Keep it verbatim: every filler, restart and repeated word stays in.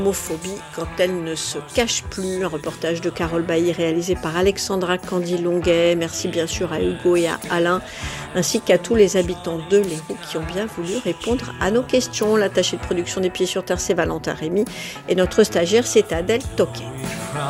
L'homophobie quand elle ne se cache plus. Un reportage de Carole Bailly réalisé par Alexandra Candy-Longuet. Merci bien sûr à Hugo et à Alain, ainsi qu'à tous les habitants de l'Hérault qui ont bien voulu répondre à nos questions. L'attaché de production des Pieds sur Terre, c'est Valentin Rémy et notre stagiaire, c'est Adèle Toquet.